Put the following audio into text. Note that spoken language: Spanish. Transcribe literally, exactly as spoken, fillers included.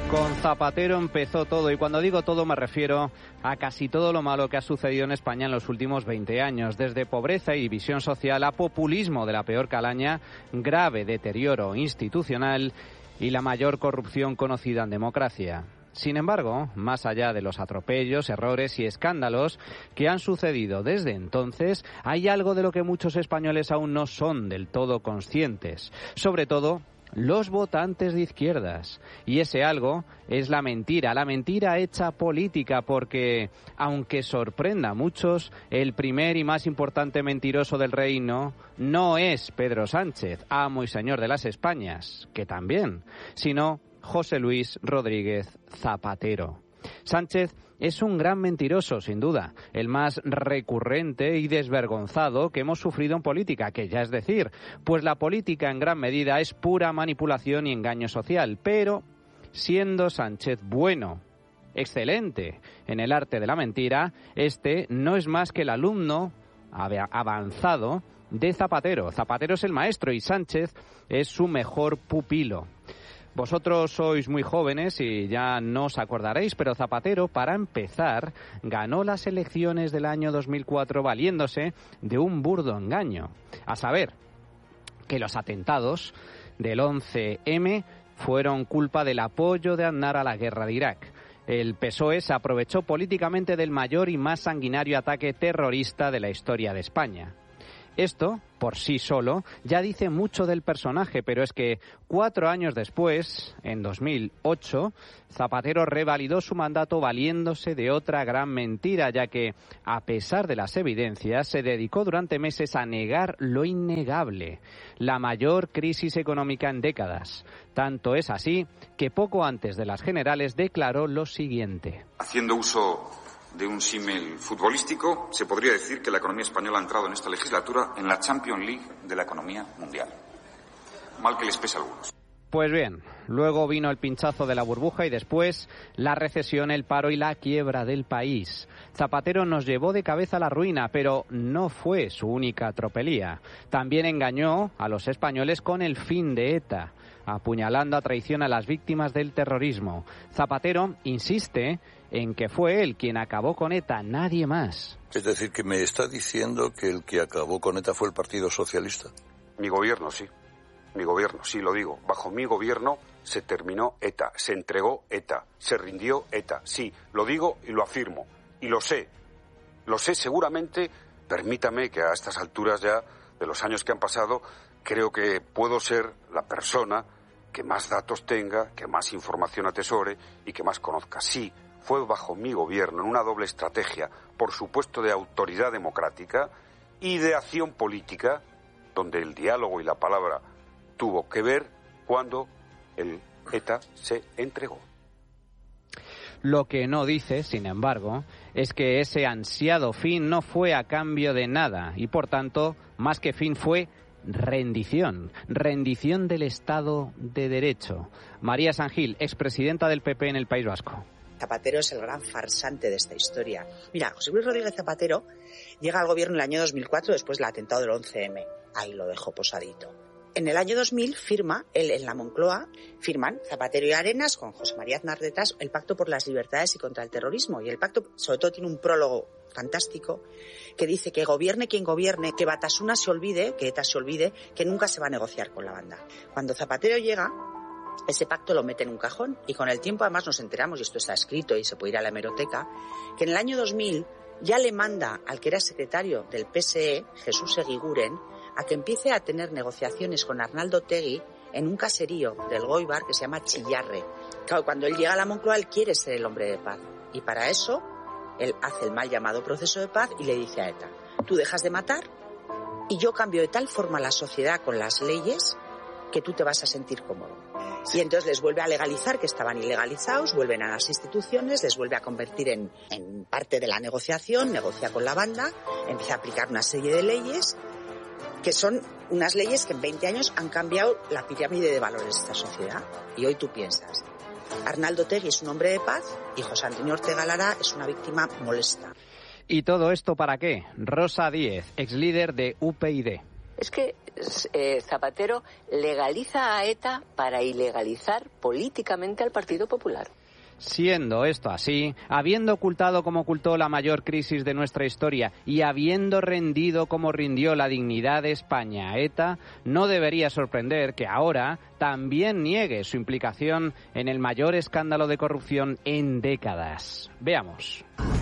Con Zapatero empezó todo, y cuando digo todo me refiero a casi todo lo malo que ha sucedido en España en los últimos veinte años, desde pobreza y división social a populismo de la peor calaña, grave deterioro institucional y la mayor corrupción conocida en democracia. Sin embargo, más allá de los atropellos, errores y escándalos que han sucedido desde entonces, hay algo de lo que muchos españoles aún no son del todo conscientes, sobre todo los votantes de izquierdas. Y ese algo es la mentira, la mentira hecha política, porque, aunque sorprenda a muchos, el primer y más importante mentiroso del reino no es Pedro Sánchez, amo y señor de las Españas, que también, sino José Luis Rodríguez Zapatero. Sánchez es un gran mentiroso, sin duda, el más recurrente y desvergonzado que hemos sufrido en política, que ya es decir, pues la política en gran medida es pura manipulación y engaño social, pero siendo Sánchez bueno, excelente en el arte de la mentira, este no es más que el alumno avanzado de Zapatero. Zapatero es el maestro y Sánchez es su mejor pupilo. Vosotros sois muy jóvenes y ya no os acordaréis, pero Zapatero, para empezar, ganó las elecciones del año dos mil cuatro valiéndose de un burdo engaño. A saber, que los atentados del once eme fueron culpa del apoyo de Aznar a la guerra de Irak. El P S O E se aprovechó políticamente del mayor y más sanguinario ataque terrorista de la historia de España. Esto, por sí solo, ya dice mucho del personaje, pero es que cuatro años después, en dos mil ocho, Zapatero revalidó su mandato valiéndose de otra gran mentira, ya que, a pesar de las evidencias, se dedicó durante meses a negar lo innegable, la mayor crisis económica en décadas. Tanto es así que poco antes de las generales declaró lo siguiente. Haciendo uso de un símil futbolístico, se podría decir que la economía española ha entrado en esta legislatura en la Champions League de la economía mundial. Mal que les pese a algunos. Pues bien, luego vino el pinchazo de la burbuja y después la recesión, el paro y la quiebra del país. Zapatero nos llevó de cabeza a la ruina, pero no fue su única tropelía. También engañó a los españoles con el fin de ETA, apuñalando a traición a las víctimas del terrorismo. Zapatero insiste en que fue él quien acabó con ETA, nadie más. Es decir, que me está diciendo que el que acabó con ETA fue el Partido Socialista. Mi gobierno, sí. Mi gobierno, sí lo digo. Bajo mi gobierno se terminó ETA, se entregó ETA, se rindió ETA. Sí, lo digo y lo afirmo. Y lo sé. Lo sé seguramente. Permítame que a estas alturas ya de los años que han pasado, creo que puedo ser la persona que más datos tenga, que más información atesore y que más conozca. Sí, fue bajo mi gobierno, en una doble estrategia, por supuesto de autoridad democrática y de acción política, donde el diálogo y la palabra tuvo que ver cuando el ETA se entregó. Lo que no dice, sin embargo, es que ese ansiado fin no fue a cambio de nada y, por tanto, más que fin fue rendición, rendición del Estado de Derecho. María San Gil, expresidenta del P P en el País Vasco. Zapatero es el gran farsante de esta historia. Mira, José Luis Rodríguez Zapatero llega al gobierno en el año dos mil cuatro después del atentado del once eme. Ahí lo dejó posadito. En el año dos mil firma, él en la Moncloa, firman Zapatero y Arenas con José María Aznar detrás el Pacto por las Libertades y contra el Terrorismo. Y el pacto, sobre todo, tiene un prólogo fantástico que dice que gobierne quien gobierne, que Batasuna se olvide, que ETA se olvide, que nunca se va a negociar con la banda. Cuando Zapatero llega, ese pacto lo mete en un cajón y con el tiempo además nos enteramos, y esto está escrito y se puede ir a la hemeroteca, que en el año dos mil ya le manda al que era secretario del P S E, Jesús Eguiguren, a que empiece a tener negociaciones con Arnaldo Otegi en un caserío del Goibar que se llama Chillarre. Claro, cuando él llega a la Moncloa, él quiere ser el hombre de paz. Y para eso, él hace el mal llamado proceso de paz y le dice a ETA, tú dejas de matar y yo cambio de tal forma la sociedad con las leyes que tú te vas a sentir cómodo. Y entonces les vuelve a legalizar, que estaban ilegalizados, vuelven a las instituciones, les vuelve a convertir en, en parte de la negociación, negocia con la banda, empieza a aplicar una serie de leyes que son unas leyes que en veinte años han cambiado la pirámide de valores de esta sociedad. Y hoy tú piensas, Arnaldo Otegi es un hombre de paz y José Antonio Ortega Lara es una víctima molesta. ¿Y todo esto para qué? Rosa Díez, ex líder de U P yD. Es que eh, Zapatero legaliza a ETA para ilegalizar políticamente al Partido Popular. Siendo esto así, habiendo ocultado como ocultó la mayor crisis de nuestra historia y habiendo rendido como rindió la dignidad de España a ETA, no debería sorprender que ahora también niegue su implicación en el mayor escándalo de corrupción en décadas. Veamos.